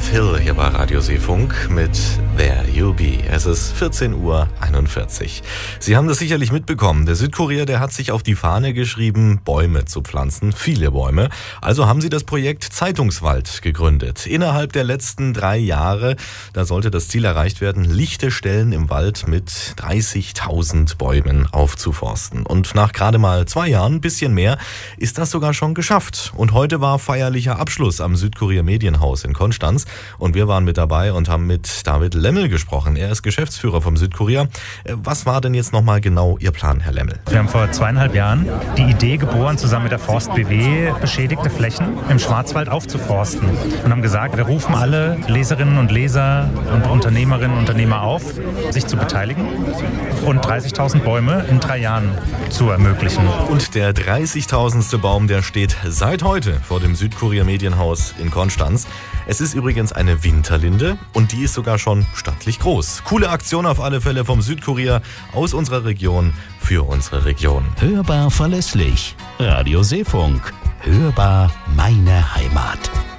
Faith Hill hier bei Radio Seefunk mit There You Be. Es ist 14:41 Uhr. Sie haben das sicherlich mitbekommen. Der Südkurier, der hat sich auf die Fahne geschrieben, Bäume zu pflanzen. Viele Bäume. Also haben sie das Projekt Zeitungswald gegründet. Innerhalb der letzten 3 Jahre, da sollte das Ziel erreicht werden, lichte Stellen im Wald mit 30.000 Bäumen aufzuforsten. Und nach gerade mal 2 Jahren, ein bisschen mehr, ist das sogar schon geschafft. Und heute war feierlicher Abschluss am Südkurier Medienhaus in Konstanz. Und wir waren mit dabei und haben mit David Lemmel gesprochen. Er ist Geschäftsführer vom Südkurier. Was war denn jetzt nochmal genau Ihr Plan, Herr Lemmel? Wir haben vor 2,5 Jahren die Idee geboren, zusammen mit der Forst BW beschädigte Flächen im Schwarzwald aufzuforsten. Und haben gesagt, wir rufen alle Leserinnen und Leser und Unternehmerinnen und Unternehmer auf, sich zu beteiligen und 30.000 Bäume in 3 Jahren zu ermöglichen. Und der 30.000. Baum, der steht seit heute vor dem Südkurier Medienhaus in Konstanz. Es ist übrigens eine Winterlinde und die ist sogar schon stattlich groß. Coole Aktion auf alle Fälle vom Südkurier aus unserer Region für unsere Region. Hörbar verlässlich. Radio Seefunk. Hörbar meine Heimat.